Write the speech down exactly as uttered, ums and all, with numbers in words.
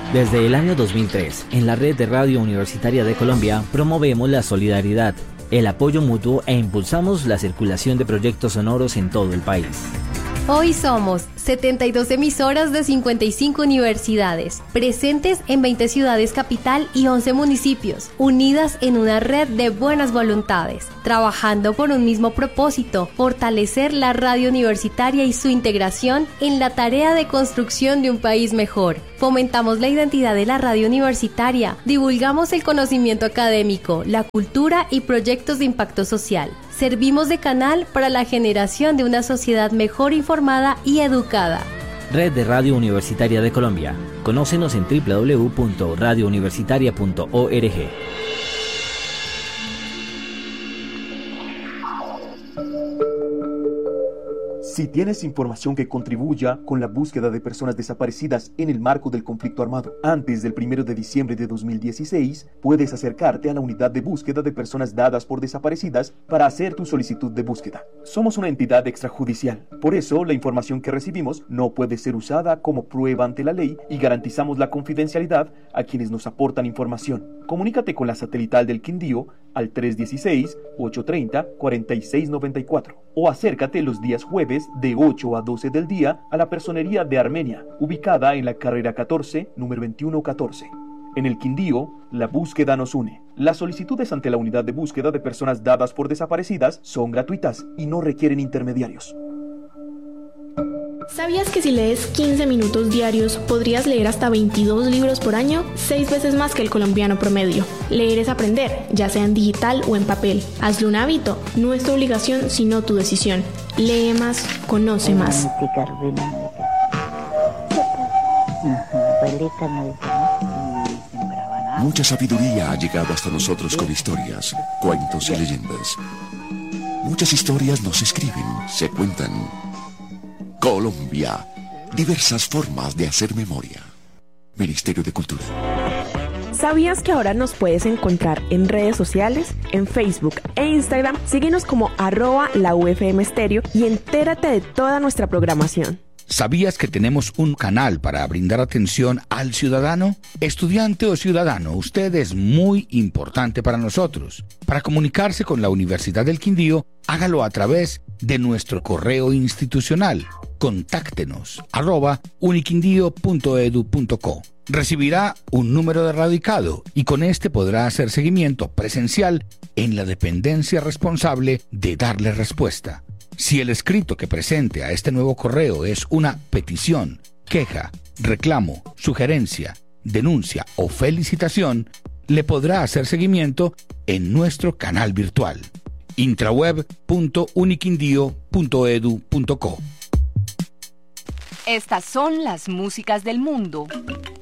Desde el año dos mil tres, en la red de Radio Universitaria de Colombia, promovemos la solidaridad, el apoyo mutuo e impulsamos la circulación de proyectos sonoros en todo el país. Hoy somos setenta y dos emisoras de cincuenta y cinco universidades, presentes en veinte ciudades capital y once municipios, unidas en una red de buenas voluntades, trabajando por un mismo propósito, fortalecer la radio universitaria y su integración en la tarea de construcción de un país mejor. Fomentamos la identidad de la radio universitaria, divulgamos el conocimiento académico, la cultura y proyectos de impacto social. Servimos de canal para la generación de una sociedad mejor informada y educada. Red de Radio Universitaria de Colombia. Conócenos en doble u doble u doble u punto radio universitaria punto org. Si tienes información que contribuya con la búsqueda de personas desaparecidas en el marco del conflicto armado antes del primero de diciembre de dos mil dieciséis, puedes acercarte a la unidad de búsqueda de personas dadas por desaparecidas para hacer tu solicitud de búsqueda. Somos una entidad extrajudicial, por eso la información que recibimos no puede ser usada como prueba ante la ley y garantizamos la confidencialidad a quienes nos aportan información. Comunícate con la satelital del Quindío al tres uno seis, ocho tres cero, cuatro seis nueve cuatro o acércate los días jueves de ocho a doce del día a la Personería de Armenia, ubicada en la carrera catorce, número veintiuno catorce. En el Quindío, la búsqueda nos une. Las solicitudes ante la unidad de búsqueda de personas dadas por desaparecidas son gratuitas y no requieren intermediarios. ¿Sabías que si lees quince minutos diarios podrías leer hasta veintidós libros por año? Seis veces más que el colombiano promedio. Leer es aprender, ya sea en digital o en papel. Hazlo un hábito, no es tu obligación sino tu decisión. Lee más, conoce más. Mucha sabiduría ha llegado hasta nosotros con historias, cuentos y leyendas. Muchas historias no se escriben, se cuentan. Colombia. Diversas formas de hacer memoria. Ministerio de Cultura. ¿Sabías que ahora nos puedes encontrar en redes sociales? En Facebook e Instagram, síguenos como arroba la U F M Estéreo y entérate de toda nuestra programación. ¿Sabías que tenemos un canal para brindar atención al ciudadano? Estudiante o ciudadano, usted es muy importante para nosotros. Para comunicarse con la Universidad del Quindío, hágalo a través de nuestro correo institucional. Contáctenos arroba uniquindío punto edu punto co. Recibirá un número de radicado y con este podrá hacer seguimiento presencial en la dependencia responsable de darle respuesta. Si el escrito que presente a este nuevo correo es una petición, queja, reclamo, sugerencia, denuncia o felicitación, le podrá hacer seguimiento en nuestro canal virtual intraweb punto uniquindío punto edu punto co. Estas son las músicas del mundo.